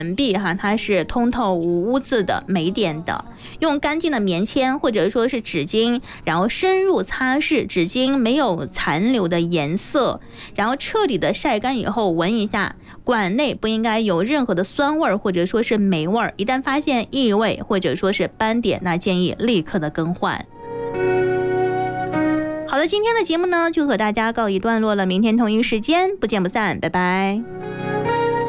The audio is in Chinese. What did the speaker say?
壁它是通透无污渍的没点的，用干净的棉签或者说是纸巾，然后深入擦拭，纸巾没有残留的颜色，然后彻底的晒干以后闻一下，管内不应该有任何的酸味或者说是霉味，一旦发现异味或者说是斑点，那建议立刻的更换。好了，今天的节目呢就和大家告一段落了，明天同一时间不见不散，拜拜。